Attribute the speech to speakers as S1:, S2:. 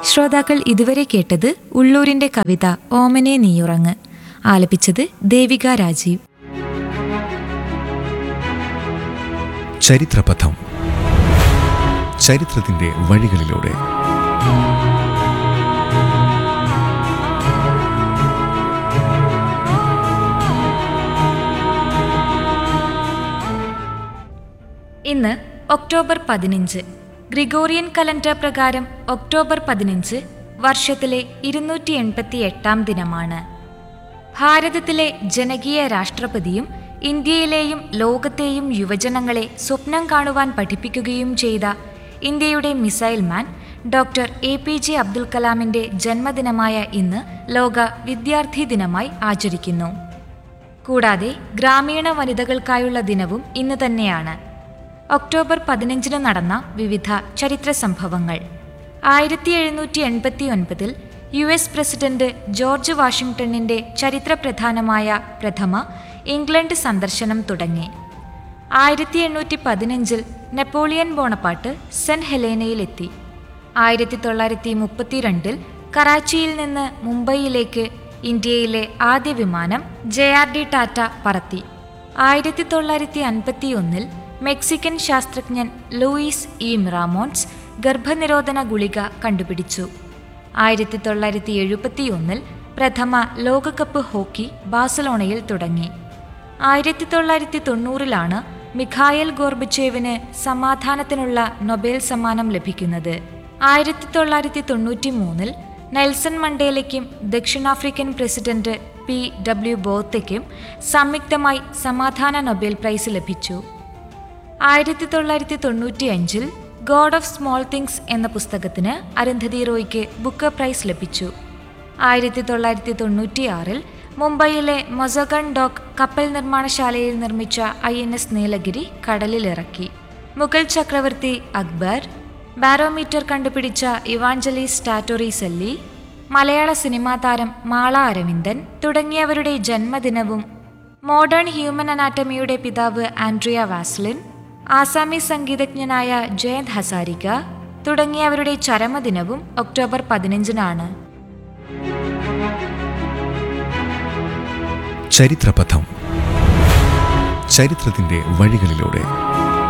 S1: ശ്രോതാക്കൾ ഇതുവരെ കേട്ടത് ഉള്ളൂരിന്റെ കവിത ഓമനെ നീയുറങ്ങ്. ആലപിച്ചത് ദേവിക രാജീവ്.
S2: ചരിത്രപഥം. ചരിത്രത്തിന്റെ വഴികളിലൂടെ.
S1: ഇന്ന് ഒക്ടോബർ 15. ഗ്രിഗോറിയൻ കലണ്ടർ പ്രകാരം ഒക്ടോബർ 15 വർഷത്തിലെ 288-ാം ദിനമാണ്. ഭാരതത്തിലെ ജനകീയ രാഷ്ട്രപതിയും ഇന്ത്യയിലെയും ലോകത്തെയും യുവജനങ്ങളെ സ്വപ്നം കാണുവാൻ പഠിപ്പിക്കുകയും ചെയ്ത ഇന്ത്യയുടെ മിസൈൽ മാൻ ഡോക്ടർ APJ അബ്ദുൽ കലാമിന്റെ ജന്മദിനമായ ഇന്ന് ലോക വിദ്യാർത്ഥി ദിനമായി ആചരിക്കുന്നു. കൂടാതെ ഗ്രാമീണ വനിതകൾക്കായുള്ള ദിനവും ഇന്ന് തന്നെയാണ്. ഒക്ടോബർ 15 നടന്ന വിവിധ ചരിത്ര സംഭവങ്ങൾ. 1789 US പ്രസിഡന്റ് ജോർജ് വാഷിംഗ്ടണിന്റെ ചരിത്രപ്രധാനമായ പ്രഥമ ഇംഗ്ലണ്ട് സന്ദർശനം തുടങ്ങി. 1815 നെപ്പോളിയൻ ബോണപ്പാർട്ട് സെന്റ് ഹെലേനയിലെത്തി. 1932 കറാച്ചിയിൽ നിന്ന് മുംബൈയിലേക്ക് ഇന്ത്യയിലെ ആദ്യ വിമാനം JRD ടാറ്റ പറത്തി. 1951 മെക്സിക്കൻ ശാസ്ത്രജ്ഞൻ ലൂയിസ് ഇ മിറാമോൺസ് ഗർഭനിരോധന ഗുളിക കണ്ടുപിടിച്ചു. 1971 പ്രഥമ ലോകകപ്പ് ഹോക്കി ബാഴ്സലോണയിൽ തുടങ്ങി. 1990 മിഖായൽ ഗോർബച്ചേവിന് സമാധാനത്തിനുള്ള നൊബേൽ സമ്മാനം ലഭിക്കുന്നത്. 1993 നെൽസൺ മണ്ടേലയ്ക്കും ദക്ഷിണാഫ്രിക്കൻ പ്രസിഡന്റ് PW ബോത്തയ്ക്കും സംയുക്തമായി സമാധാന നൊബേൽ പ്രൈസ് ലഭിച്ചു. 1995 ഗോഡ് ഓഫ് സ്മോൾ തിങ്സ് എന്ന പുസ്തകത്തിന് അരുന്ധതി റോയ്ക്ക് ബുക്കർ പ്രൈസ് ലഭിച്ചു. 1996 മുംബൈയിലെ മൊസഗൺ ഡോക്ക് കപ്പൽ നിർമ്മാണശാലയിൽ നിർമ്മിച്ച INS നീലഗിരി കടലിലിറക്കി. മുഗൾ ചക്രവർത്തി അക്ബർ, ബാരോമീറ്റർ കണ്ടുപിടിച്ച ഇവാഞ്ചലിസ് ടാറ്റോറിസെല്ലി, മലയാള സിനിമാ താരം മാള അരവിന്ദൻ തുടങ്ങിയവരുടെ ജന്മദിനവും, മോഡേൺ ഹ്യൂമൻ അനാറ്റമിയുടെ പിതാവ് Andrea Vaseline, Assamese സംഗീതജ്ഞനായ Jayant Hazarika തുടങ്ങിയവരുടെ ചരമദിനവും ഒക്ടോബർ 15
S2: ചരിത്രപഥം. ചരിത്രത്തിന്റെ വഴികളിലൂടെ.